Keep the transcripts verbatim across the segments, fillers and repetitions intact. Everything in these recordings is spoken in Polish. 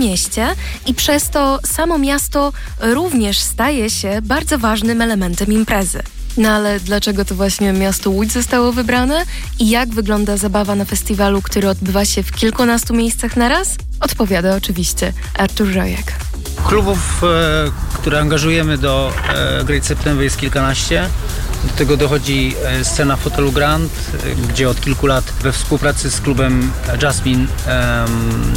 mieście i przez to samo miasto również staje się bardzo ważnym elementem imprezy. No ale dlaczego to właśnie miasto Łódź zostało wybrane i jak wygląda zabawa na festiwalu, który odbywa się w kilkunastu miejscach naraz? Odpowiada oczywiście Artur Rojek. Klubów, e, które angażujemy do e, Great September jest kilkanaście. Do tego dochodzi e, scena Fotelu Grand, e, gdzie od kilku lat we współpracy z klubem Jasmine e,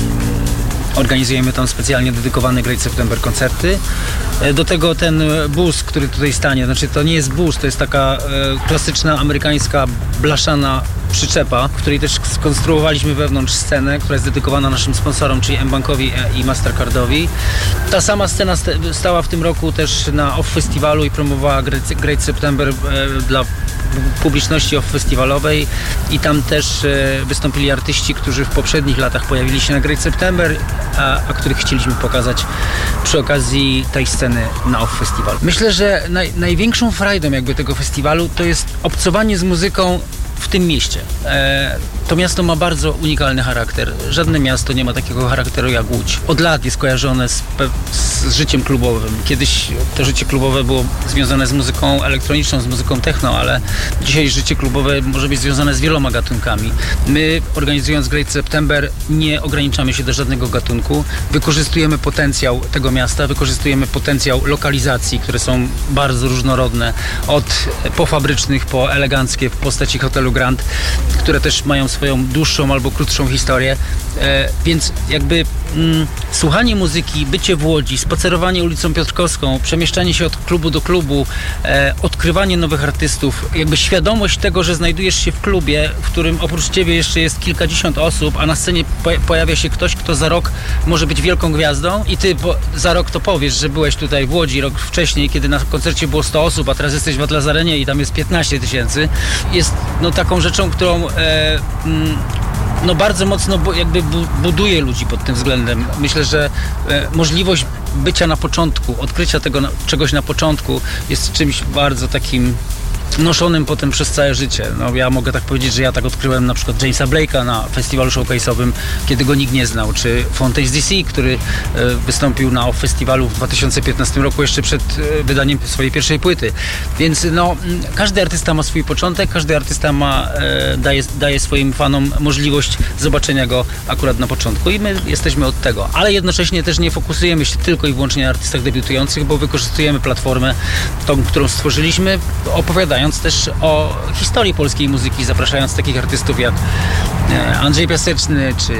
organizujemy tam specjalnie dedykowane Great September koncerty. E, do tego ten bus, który tutaj stanie, znaczy to nie jest bus, to jest taka e, klasyczna amerykańska blaszana przyczepa, w której też skonstruowaliśmy wewnątrz scenę, która jest dedykowana naszym sponsorom, czyli M-Bankowi i Mastercardowi. Ta sama scena stała w tym roku też na Off Festiwalu i promowała Great September dla publiczności off-festiwalowej i tam też wystąpili artyści, którzy w poprzednich latach pojawili się na Great September, a, a których chcieliśmy pokazać przy okazji tej sceny na Off Festiwalu. Myślę, że naj, największą frajdą jakby tego festiwalu to jest obcowanie z muzyką w tym mieście. E, to miasto ma bardzo unikalny charakter. Żadne miasto nie ma takiego charakteru jak Łódź. Od lat jest kojarzone z, z życiem klubowym. Kiedyś to życie klubowe było związane z muzyką elektroniczną, z muzyką techno, ale dzisiaj życie klubowe może być związane z wieloma gatunkami. My, organizując Great September, nie ograniczamy się do żadnego gatunku. Wykorzystujemy potencjał tego miasta, wykorzystujemy potencjał lokalizacji, które są bardzo różnorodne. Od pofabrycznych po eleganckie w postaci hotelu Grand, które też mają swoją dłuższą albo krótszą historię. E, więc jakby mm, słuchanie muzyki, bycie w Łodzi, spacerowanie ulicą Piotrkowską, przemieszczanie się od klubu do klubu, e, odkrywanie nowych artystów, jakby świadomość tego, że znajdujesz się w klubie, w którym oprócz ciebie jeszcze jest kilkadziesiąt osób, a na scenie po, pojawia się ktoś, kto za rok może być wielką gwiazdą i ty po, za rok to powiesz, że byłeś tutaj w Łodzi rok wcześniej, kiedy na koncercie było sto osób, a teraz jesteś w Atlas Arenie i tam jest piętnaście tysięcy. Jest no taką rzeczą, którą e, mm, no bardzo mocno bu, jakby bu, buduje ludzi pod tym względem. Myślę, że e, możliwość bycia na początku, odkrycia tego na, czegoś na początku jest czymś bardzo takim noszonym potem przez całe życie. No, ja mogę tak powiedzieć, że ja tak odkryłem na przykład Jamesa Blake'a na festiwalu showcase'owym, kiedy go nikt nie znał, czy Fontaines D C, który e, wystąpił na Off Festiwalu w dwa tysiące piętnastym roku, jeszcze przed e, wydaniem swojej pierwszej płyty. Więc no, każdy artysta ma swój początek, każdy artysta ma, e, daje, daje swoim fanom możliwość zobaczenia go akurat na początku i my jesteśmy od tego. Ale jednocześnie też nie fokusujemy się tylko i wyłącznie na artystach debiutujących, bo wykorzystujemy platformę, tą, którą stworzyliśmy, opowiadając też o historii polskiej muzyki, zapraszając takich artystów jak Andrzej Piaseczny czy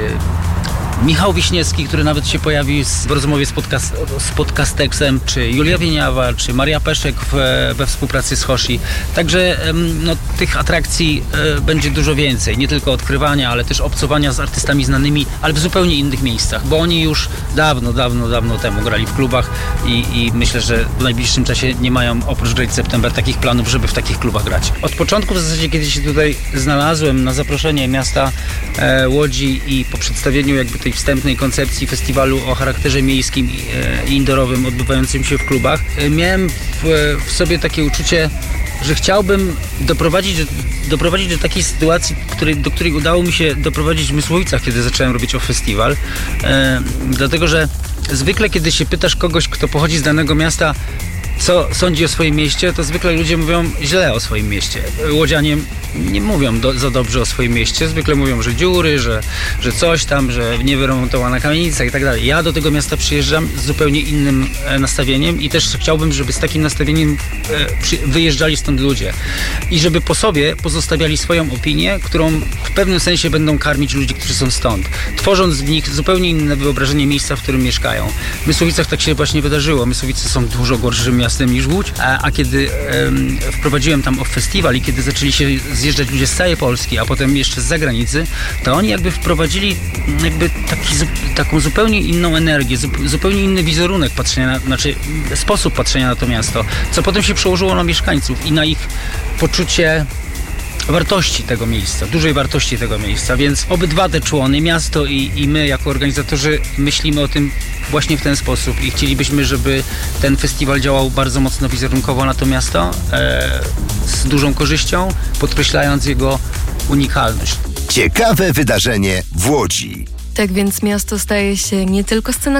Michał Wiśniewski, który nawet się pojawił w rozmowie z, podcast, z Podcastexem, czy Julia Wieniawa, czy Maria Peszek w, we współpracy z Hoshi. Także no, tych atrakcji e, będzie dużo więcej. Nie tylko odkrywania, ale też obcowania z artystami znanymi, ale w zupełnie innych miejscach, bo oni już dawno, dawno, dawno temu grali w klubach i, i myślę, że w najbliższym czasie nie mają oprócz Great September takich planów, żeby w takich klubach grać. Od początku w zasadzie, kiedy się tutaj znalazłem na zaproszenie miasta e, Łodzi i po przedstawieniu jakby tej wstępnej koncepcji festiwalu o charakterze miejskim i indoorowym odbywającym się w klubach, miałem w, w sobie takie uczucie, że chciałbym doprowadzić, doprowadzić do takiej sytuacji, której, do której udało mi się doprowadzić w Mysłowicach, kiedy zacząłem robić o festiwal. E, dlatego, że zwykle kiedy się pytasz kogoś, kto pochodzi z danego miasta, co sądzi o swoim mieście, to zwykle ludzie mówią źle o swoim mieście. Łodzianie nie mówią do, za dobrze o swoim mieście. Zwykle mówią, że dziury, że, że coś tam, że niewyremontowana kamienica i tak dalej. Ja do tego miasta przyjeżdżam z zupełnie innym e, nastawieniem i też chciałbym, żeby z takim nastawieniem e, przy, wyjeżdżali stąd ludzie. I żeby po sobie pozostawiali swoją opinię, którą w pewnym sensie będą karmić ludzi, którzy są stąd. Tworząc w nich zupełnie inne wyobrażenie miejsca, w którym mieszkają. W Mysłowicach tak się właśnie wydarzyło. Mysłowice są dużo gorszym miastem niż Łódź, a, a kiedy e, wprowadziłem tam off festiwal i kiedy zaczęli się zjeżdżać ludzie z całej Polski, a potem jeszcze z zagranicy, to oni jakby wprowadzili jakby taki, taką zupełnie inną energię, zupełnie inny wizerunek patrzenia, na, znaczy sposób patrzenia na to miasto, co potem się przełożyło na mieszkańców i na ich poczucie wartości tego miejsca, dużej wartości tego miejsca, więc obydwa te człony, miasto i, i my jako organizatorzy myślimy o tym właśnie w ten sposób i chcielibyśmy, żeby ten festiwal działał bardzo mocno wizerunkowo na to miasto, e, z dużą korzyścią, podkreślając jego unikalność. Ciekawe wydarzenie w Łodzi. Tak więc miasto staje się nie tylko sceną